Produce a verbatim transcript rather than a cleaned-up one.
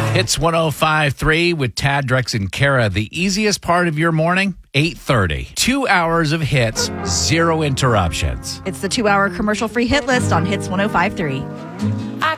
Hits one oh five point three with Tad, Drex, and Kara. The easiest part of your morning, eight thirty. Two hours of hits, zero interruptions. It's the two-hour commercial-free hit list on Hits one oh five point three. I